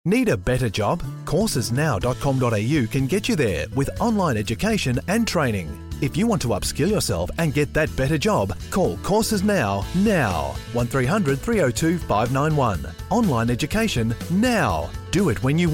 Need a better job? Coursesnow.com.au can get you there with online education and training. If you want to upskill yourself and get that better job, call Courses Now. 1300 302 591. Online education now. Do it when you